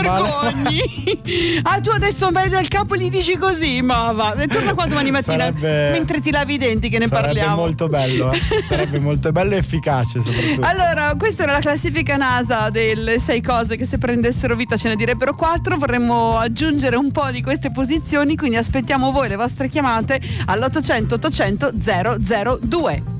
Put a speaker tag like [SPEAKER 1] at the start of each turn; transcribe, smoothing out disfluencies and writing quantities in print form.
[SPEAKER 1] vergogni. Tu adesso vai dal capo e gli dici così, ma va. Torna qua domani mattina mentre ti lavi i denti che ne parliamo.
[SPEAKER 2] Molto bello, sarebbe molto bello e efficace soprattutto.
[SPEAKER 1] Allora, questa era la classifica NASA delle 6 cose che se prendessero vita ce ne direbbero 4. Vorremmo aggiungere un po' di queste posizioni, quindi aspettiamo voi, le vostre chiamate all'800 800 002.